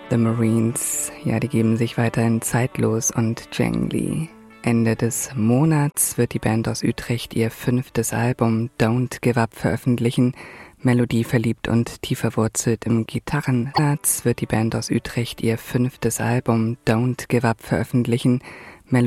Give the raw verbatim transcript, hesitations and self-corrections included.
The Marines, ja, die geben sich weiterhin zeitlos und Jangly. Ende des Monats wird die Band aus Utrecht ihr fünftes Album Don't Give Up veröffentlichen. Melodieverliebt und tief verwurzelt im Gitarren. Wird die Band aus Utrecht ihr fünftes Album Don't Give Up veröffentlichen.